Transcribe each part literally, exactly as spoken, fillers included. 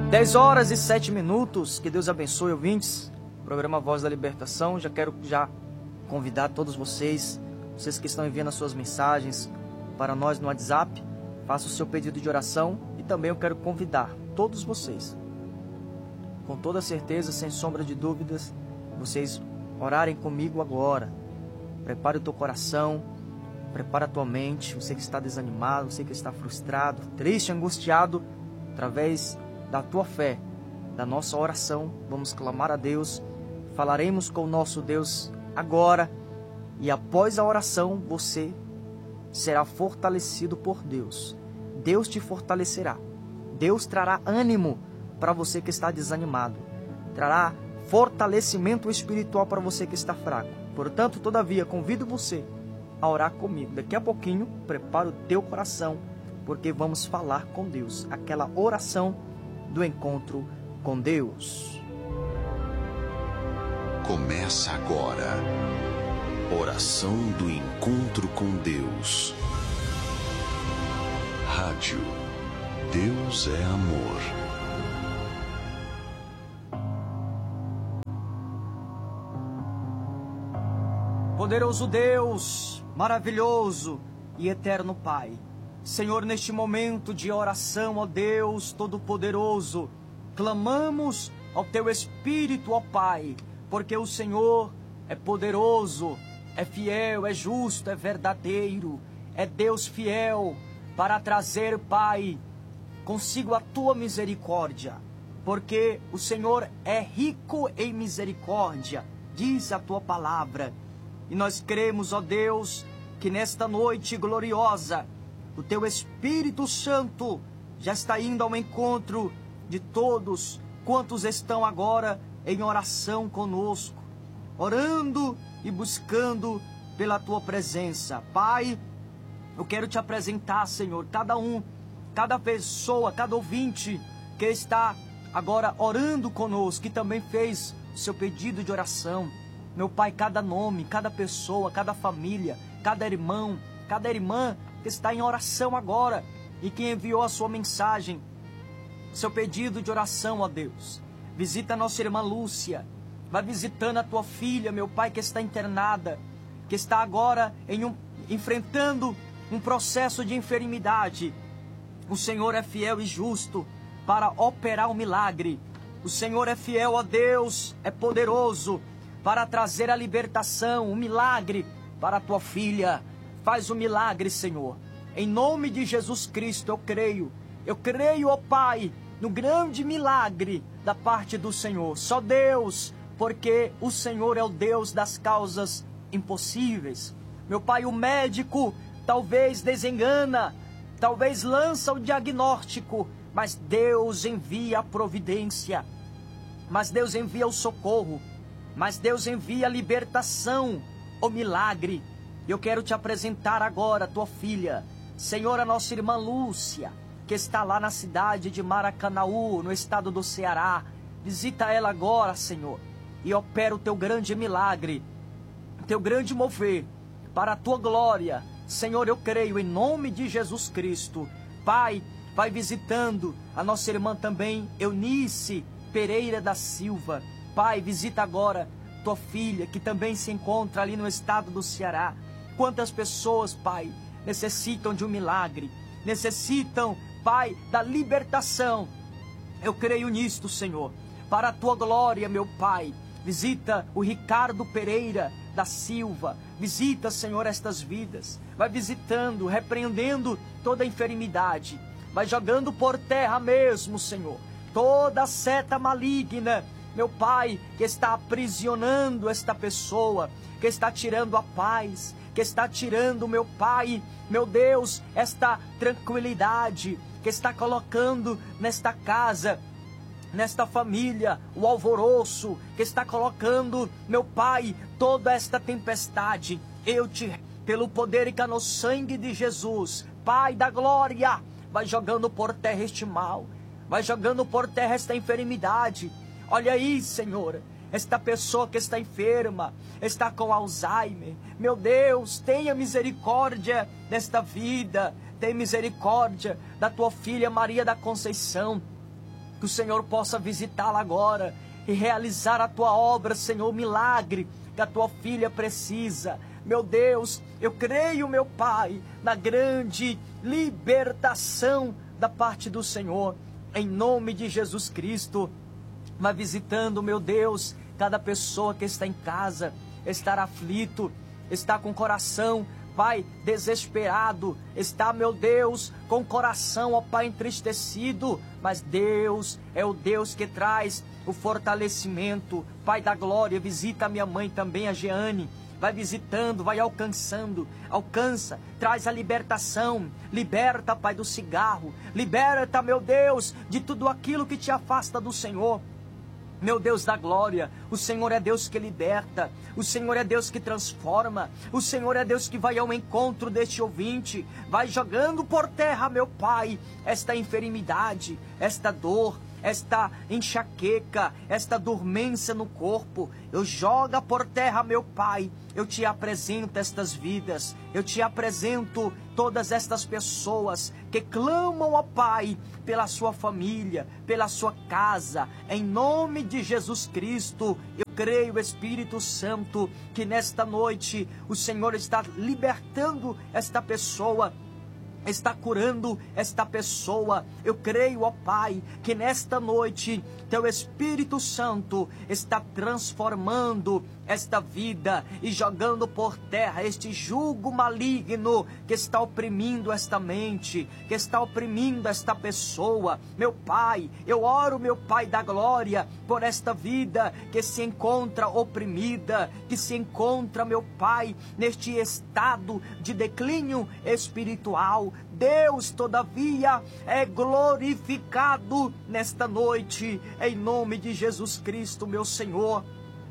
dez horas e sete minutos, que Deus abençoe, ouvintes. Programa Voz da Libertação. Já quero já convidar todos vocês, vocês que estão enviando as suas mensagens para nós no WhatsApp, faça o seu pedido de oração. E também eu quero convidar todos vocês, com toda certeza, sem sombra de dúvidas, vocês orarem comigo agora. Prepare o teu coração, prepara a tua mente, você que está desanimado, você que está frustrado, triste, angustiado, através da tua fé, da nossa oração, vamos clamar a Deus, falaremos com o nosso Deus agora, e após a oração você será fortalecido por Deus. Deus te fortalecerá. Deus trará ânimo para você que está desanimado. Trará fortalecimento espiritual para você que está fraco. Portanto, todavia, convido você a orar comigo. Daqui a pouquinho, prepara o teu coração, porque vamos falar com Deus. Aquela oração do encontro com Deus. Começa agora. Oração do encontro com Deus. Rádio Deus é Amor. Poderoso Deus, maravilhoso e eterno Pai, Senhor, neste momento de oração, ó Deus Todo-Poderoso, clamamos ao Teu Espírito, ó Pai, porque o Senhor é poderoso, é fiel, é justo, é verdadeiro, é Deus fiel para trazer, Pai, consigo a Tua misericórdia, porque o Senhor é rico em misericórdia, diz a Tua palavra. E nós cremos, ó Deus, que nesta noite gloriosa, o Teu Espírito Santo já está indo ao encontro de todos quantos estão agora em oração conosco, orando e buscando pela Tua presença. Pai, eu quero Te apresentar, Senhor, cada um, cada pessoa, cada ouvinte que está agora orando conosco, que também fez o seu pedido de oração. Meu Pai, cada nome, cada pessoa, cada família, cada irmão, cada irmã que está em oração agora e que enviou a sua mensagem, seu pedido de oração, ó Deus. Visita a nossa irmã Lúcia, vai visitando a tua filha, meu Pai, que está internada, que está agora em um, enfrentando um processo de enfermidade. O Senhor é fiel e justo para operar um milagre. O Senhor é fiel, ó Deus, é poderoso para trazer a libertação, um milagre para a tua filha. Faz o milagre, Senhor. Em nome de Jesus Cristo, eu creio. Eu creio, ó Pai, no grande milagre da parte do Senhor. Só Deus, porque o Senhor é o Deus das causas impossíveis. Meu Pai, o médico talvez desengana, talvez lança o diagnóstico, mas Deus envia a providência. Mas Deus envia o socorro. Mas Deus envia a libertação, o milagre. Eu quero Te apresentar agora a tua filha, Senhor, a nossa irmã Lúcia, que está lá na cidade de Maracanaú, no estado do Ceará. Visita ela agora, Senhor, e opera o Teu grande milagre, o Teu grande mover, para a Tua glória. Senhor, eu creio em nome de Jesus Cristo. Pai, vai visitando a nossa irmã também, Eunice Pereira da Silva. Pai, visita agora tua filha, que também se encontra ali no estado do Ceará. Quantas pessoas, Pai, necessitam de um milagre, necessitam, Pai, da libertação. Eu creio nisto, Senhor, para a tua glória, meu Pai. Visita o Ricardo Pereira da Silva, visita, Senhor, estas vidas. Vai visitando, repreendendo toda a enfermidade, vai jogando por terra mesmo, Senhor, toda seta maligna, meu Pai, que está aprisionando esta pessoa, que está tirando a paz, que está tirando, meu Pai, meu Deus, esta tranquilidade, que está colocando nesta casa, nesta família, o alvoroço, que está colocando, meu Pai, toda esta tempestade. Eu te, pelo poder e no sangue de Jesus, Pai da glória, vai jogando por terra este mal, vai jogando por terra esta enfermidade. Olha aí, Senhor, esta pessoa que está enferma, está com Alzheimer. Meu Deus, tenha misericórdia desta vida, tenha misericórdia da tua filha Maria da Conceição. Que o Senhor possa visitá-la agora e realizar a tua obra, Senhor, o milagre que a tua filha precisa. Meu Deus, eu creio, meu Pai, na grande libertação da parte do Senhor, em nome de Jesus Cristo. Vai visitando, meu Deus, cada pessoa que está em casa, está aflito, está com o coração, Pai, desesperado, está, meu Deus, com o coração, ó Pai, entristecido, mas Deus é o Deus que traz o fortalecimento. Pai da glória, visita a minha mãe também, a Jeane, vai visitando, vai alcançando, alcança, traz a libertação, liberta, Pai, do cigarro, liberta, meu Deus, de tudo aquilo que te afasta do Senhor. Meu Deus da glória, o Senhor é Deus que liberta, o Senhor é Deus que transforma, o Senhor é Deus que vai ao encontro deste ouvinte, vai jogando por terra, meu Pai, esta enfermidade, esta dor, esta enxaqueca, esta dormência no corpo. Eu jogo por terra, meu Pai, eu te apresento estas vidas, eu te apresento todas estas pessoas que clamam ao Pai pela sua família, pela sua casa, em nome de Jesus Cristo. Eu creio, Espírito Santo, que nesta noite o Senhor está libertando esta pessoa, está curando esta pessoa. Eu creio, ó Pai, que nesta noite teu Espírito Santo está transformando esta vida e jogando por terra este jugo maligno que está oprimindo esta mente, que está oprimindo esta pessoa. Meu Pai, eu oro, meu Pai da glória, por esta vida que se encontra oprimida, que se encontra, meu Pai, neste estado de declínio espiritual. Deus, todavia, é glorificado nesta noite, em nome de Jesus Cristo, meu Senhor.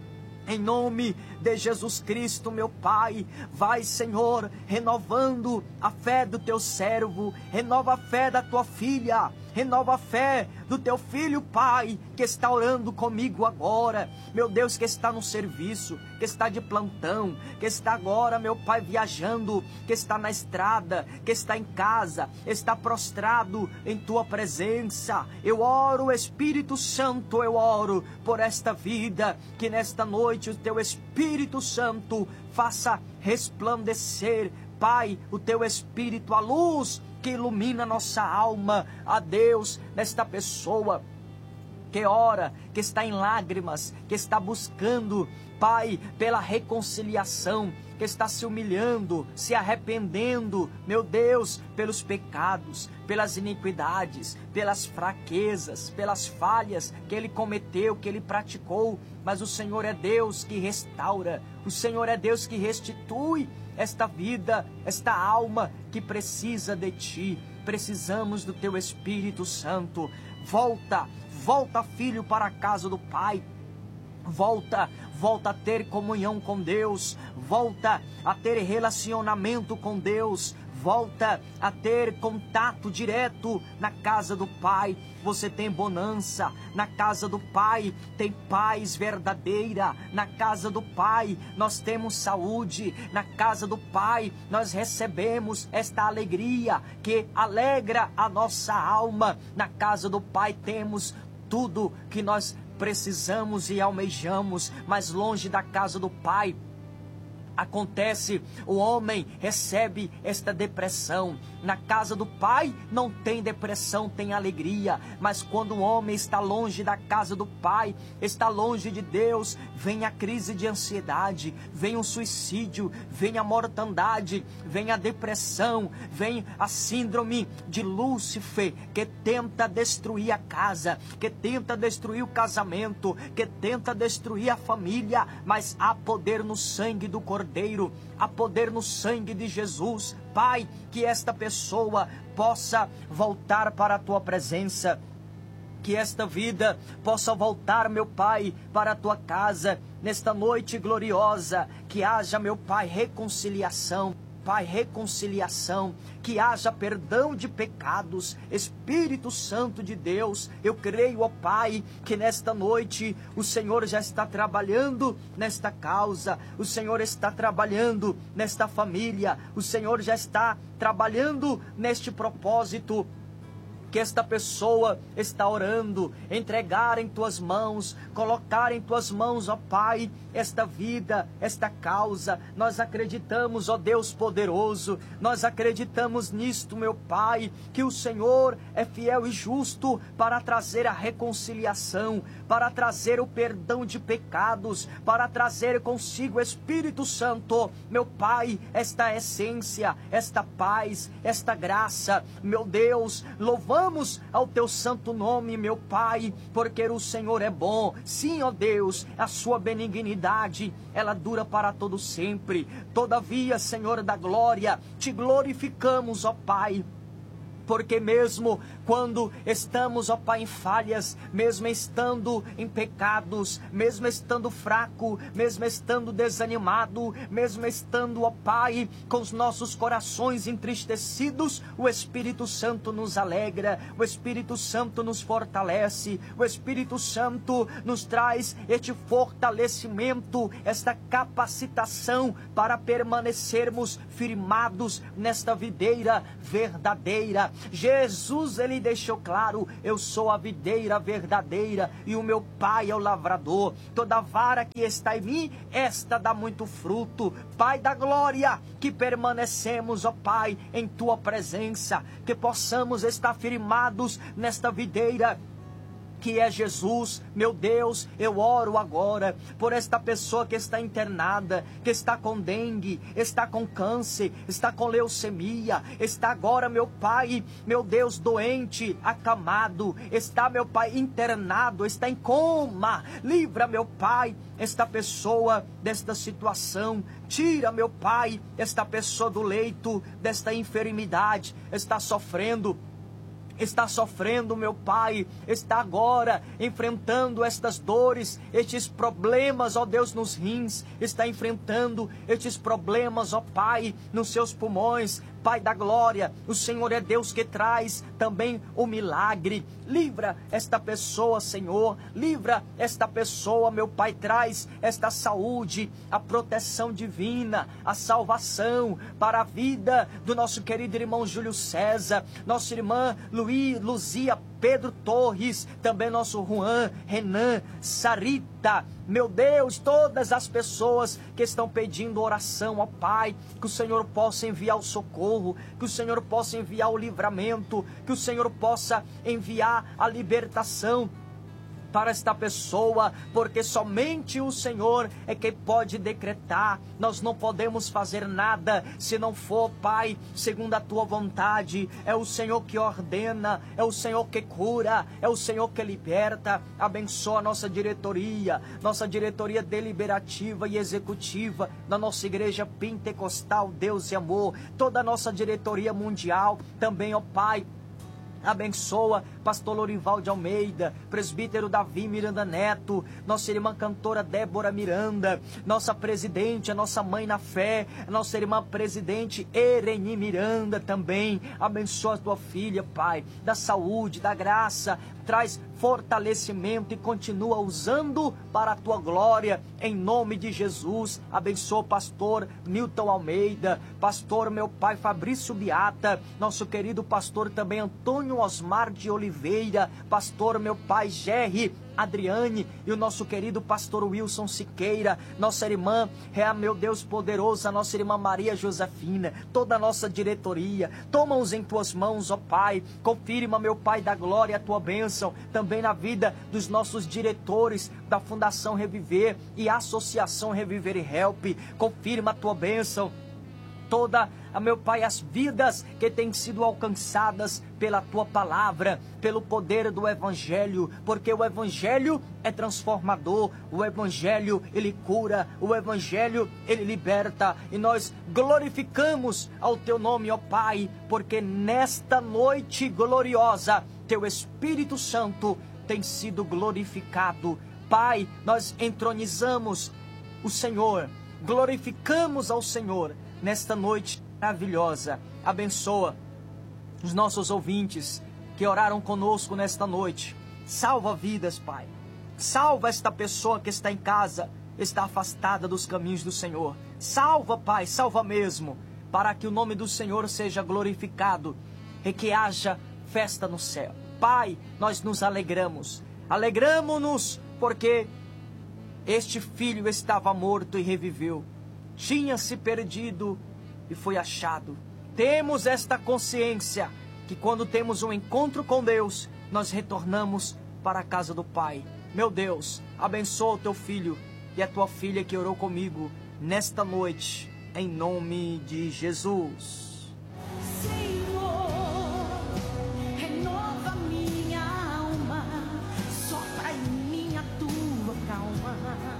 Em nome de Jesus Cristo, meu Pai, vai, Senhor, renovando a fé do teu servo, renova a fé da tua filha, renova a fé do teu filho, Pai, que está orando comigo agora, meu Deus, que está no serviço, que está de plantão, que está agora, meu Pai, viajando, que está na estrada, que está em casa, está prostrado em tua presença. Eu oro, Espírito Santo, eu oro por esta vida, que nesta noite o teu Espírito Santo faça resplandecer, Pai, o teu Espírito, a luz que ilumina nossa alma, a Deus, nesta pessoa que ora, que está em lágrimas, que está buscando, Pai, pela reconciliação, que está se humilhando, se arrependendo, meu Deus, pelos pecados, pelas iniquidades, pelas fraquezas, pelas falhas que ele cometeu, que ele praticou. Mas o Senhor é Deus que restaura, o Senhor é Deus que restitui esta vida, esta alma que precisa de Ti. Precisamos do Teu Espírito Santo. Volta, volta, filho, para a casa do Pai. Volta, volta a ter comunhão com Deus, volta a ter relacionamento com Deus, volta a ter contato direto na casa do Pai. Você tem bonança, na casa do Pai tem paz verdadeira, na casa do Pai nós temos saúde, na casa do Pai nós recebemos esta alegria que alegra a nossa alma, na casa do Pai temos tudo que nós precisamos e almejamos. Mas longe da casa do Pai acontece, o homem recebe esta depressão. Na casa do Pai não tem depressão, tem alegria. Mas quando o homem está longe da casa do Pai, está longe de Deus, vem a crise de ansiedade, vem o suicídio, vem a mortandade, vem a depressão, vem a síndrome de Lúcifer, que tenta destruir a casa, que tenta destruir o casamento, que tenta destruir a família. Mas há poder no sangue do Cordeiro, há poder no sangue de Jesus. Pai, que esta pessoa possa voltar para a Tua presença, que esta vida possa voltar, meu Pai, para a Tua casa, nesta noite gloriosa, que haja, meu Pai, reconciliação, Pai, reconciliação, que haja perdão de pecados. Espírito Santo de Deus, eu creio, ó Pai, que nesta noite o Senhor já está trabalhando nesta causa, o Senhor está trabalhando nesta família, o Senhor já está trabalhando neste propósito que esta pessoa está orando, entregar em tuas mãos, colocar em tuas mãos, ó Pai, esta vida, esta causa. Nós acreditamos, ó Deus poderoso, nós acreditamos nisto, meu Pai, que o Senhor é fiel e justo para trazer a reconciliação, para trazer o perdão de pecados, para trazer consigo o Espírito Santo, meu Pai, esta essência, esta paz, esta graça, meu Deus, louvamos ao teu santo nome, meu Pai, porque o Senhor é bom. Sim, ó Deus, a sua benignidade, ela dura para todo sempre. Todavia, Senhor da glória, te glorificamos, ó Pai, porque mesmo quando estamos, ó Pai, em falhas, mesmo estando em pecados, mesmo estando fraco, mesmo estando desanimado, mesmo estando, ó Pai, com os nossos corações entristecidos, o Espírito Santo nos alegra, o Espírito Santo nos fortalece, o Espírito Santo nos traz este fortalecimento, esta capacitação para permanecermos firmados nesta videira verdadeira. Jesus, ele deixou claro: eu sou a videira verdadeira e o meu Pai é o lavrador. Toda vara que está em mim, esta dá muito fruto. Pai da glória, que permanecemos, ó Pai, em tua presença, que possamos estar firmados nesta videira que é Jesus. Meu Deus, eu oro agora por esta pessoa que está internada, que está com dengue, está com câncer, está com leucemia, está agora, meu Pai, meu Deus, doente, acamado, está, meu Pai, internado, está em coma. Livra, meu Pai, esta pessoa desta situação. Tira, meu Pai, esta pessoa do leito desta enfermidade, está sofrendo, está sofrendo, meu Pai, está agora enfrentando estas dores, estes problemas, ó Deus, nos rins, está enfrentando estes problemas, ó Pai, nos seus pulmões. Pai da glória, o Senhor é Deus que traz também o milagre. Livra esta pessoa, Senhor, livra esta pessoa, meu Pai, traz esta saúde, a proteção divina, a salvação para a vida do nosso querido irmão Júlio César, nossa irmã Luí, Luzia Pedro Torres, também nosso Juan, Renan, Sarita, meu Deus, todas as pessoas que estão pedindo oração, ó Pai, que o Senhor possa enviar o socorro, que o Senhor possa enviar o livramento, que o Senhor possa enviar a libertação para esta pessoa, porque somente o Senhor é quem pode decretar. Nós não podemos fazer nada se não for, Pai, segundo a tua vontade. É o Senhor que ordena, é o Senhor que cura, é o Senhor que liberta. Abençoa a nossa diretoria, nossa diretoria deliberativa e executiva da nossa igreja pentecostal Deus e Amor, toda a nossa diretoria mundial também, ó Pai. Abençoa pastor Lorival de Almeida, presbítero Davi Miranda Neto, nossa irmã cantora Débora Miranda, nossa presidente, a nossa mãe na fé, nossa irmã presidente Ereni Miranda também. Abençoa a tua filha, Pai, da saúde, da graça, traz fortalecimento e continua usando para a tua glória, em nome de Jesus. Abençoa o pastor Nilton Almeida, pastor, meu Pai, Fabrício Beata, nosso querido pastor também Antônio Osmar de Oliveira, pastor, meu Pai, Gerry Adriane e o nosso querido pastor Wilson Siqueira, nossa irmã, é, meu Deus poderoso, a nossa irmã Maria Josefina, toda a nossa diretoria. Toma-os em tuas mãos, ó Pai, confirma, meu Pai da glória, a tua bênção também na vida dos nossos diretores da Fundação Reviver e Associação Reviver e Help. Confirma a tua bênção, toda, meu Pai, as vidas que têm sido alcançadas pela tua palavra, pelo poder do Evangelho, porque o Evangelho é transformador, o Evangelho, ele cura, o Evangelho, ele liberta, e nós glorificamos ao teu nome, ó Pai, porque nesta noite gloriosa, teu Espírito Santo tem sido glorificado. Pai, nós entronizamos o Senhor, glorificamos ao Senhor nesta noite maravilhosa. Abençoa os nossos ouvintes que oraram conosco nesta noite. Salva vidas, Pai. Salva esta pessoa que está em casa, está afastada dos caminhos do Senhor. Salva, Pai, salva mesmo, para que o nome do Senhor seja glorificado e que haja festa no céu. Pai, nós nos alegramos. Alegramo-nos porque este filho estava morto e reviveu. Tinha se perdido e foi achado. Temos esta consciência que quando temos um encontro com Deus, nós retornamos para a casa do Pai. Meu Deus, abençoa o teu filho e a tua filha que orou comigo nesta noite, em nome de Jesus.